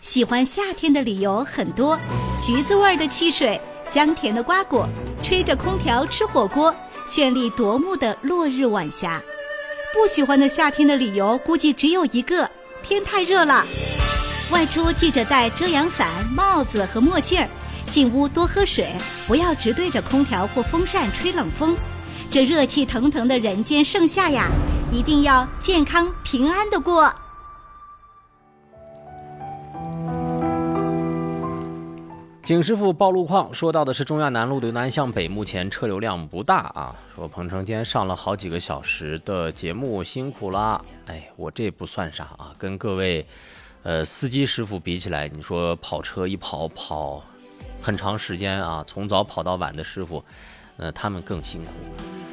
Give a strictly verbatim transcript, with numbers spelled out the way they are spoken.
喜欢夏天的理由很多，橘子味的汽水，香甜的瓜果，吹着空调吃火锅，绚丽夺目的落日晚霞。不喜欢的夏天的理由估计只有一个，天太热了。外出记着带遮阳伞、帽子和墨镜儿，进屋多喝水，不要直对着空调或风扇吹冷风。这热气腾腾的人间盛夏呀，一定要健康平安的过。 景师傅报路况说到的是中亚南路的南向北，目前车流量不大啊。说鹏程今天上了好几个小时的节目，辛苦啦。哎，我这不算啥啊，跟各位呃司机师傅比起来，你说跑车一跑跑很长时间啊，从早跑到晚的师傅，呃，他们更辛苦。